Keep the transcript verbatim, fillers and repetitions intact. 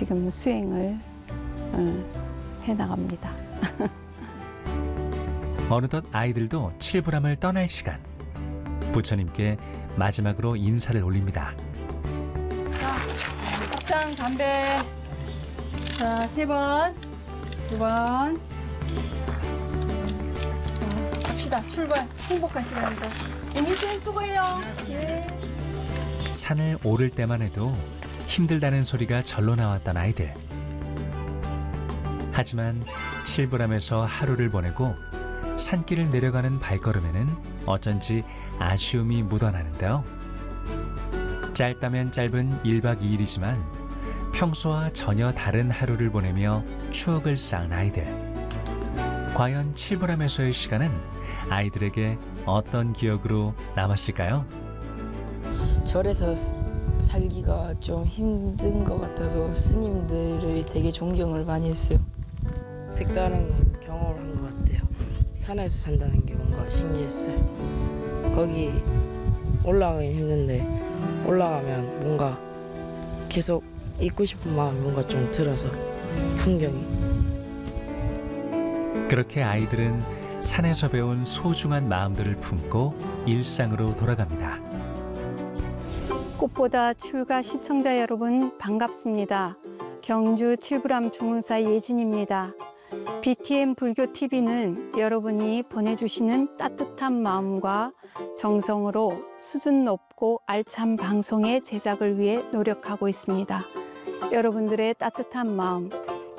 지금 수행을 해나갑니다. 어느덧 아이들도 칠부람을 떠날 시간. 부처님께 마지막으로 인사를 올립니다. 자, 합장 담배. 자, 세 번, 두 번. 자, 갑시다. 출발. 행복한 시간이다. 일생 수고해요. 네. 산을 오를 때만 해도 힘들다는 소리가 절로 나왔던 아이들. 하지만 칠부람에서 하루를 보내고 산길을 내려가는 발걸음에는 어쩐지 아쉬움이 묻어나는데요. 짧다면 짧은 일박 이일이지만 평소와 전혀 다른 하루를 보내며 추억을 쌓은 아이들. 과연 칠부람에서의 시간은 아이들에게 어떤 기억으로 남았을까요? 절에서 살기가 좀 힘든 것 같아서 스님들을 되게 존경을 많이 했어요. 색다른 경험을 한 것 같아요. 산에서 산다는 게 뭔가 신기했어요. 거기 올라가긴 힘든데 올라가면 뭔가 계속 있고 싶은 마음이 뭔가 좀 들어서 풍경이. 그렇게 아이들은 산에서 배운 소중한 마음들을 품고 일상으로 돌아갑니다. 꽃보다 출가 시청자 여러분 반갑습니다. 경주 칠부람 중흥사 예진입니다. 비티엠 불교티비는 여러분이 보내주시는 따뜻한 마음과 정성으로 수준 높고 알찬 방송의 제작을 위해 노력하고 있습니다. 여러분들의 따뜻한 마음